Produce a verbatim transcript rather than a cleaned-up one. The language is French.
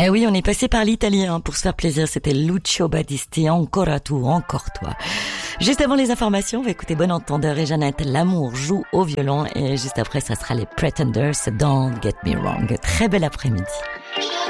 Eh oui, on est passé par l'italien pour se faire plaisir. C'était Lucio Battisti, Ancora tu, encore toi. Juste avant les informations, on va écouter Bon Entendeur et Jeannette Lamour joue au violon. Et juste après, ça sera les Pretenders, Don't Get Me Wrong. Très bel après-midi.